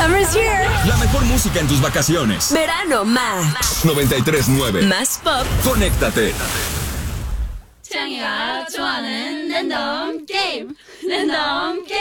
Summer's here. La mejor música en tus vacaciones. Verano Max. 93.9. Más pop. Conéctate. 창이가 좋아하는 랜덤 게임.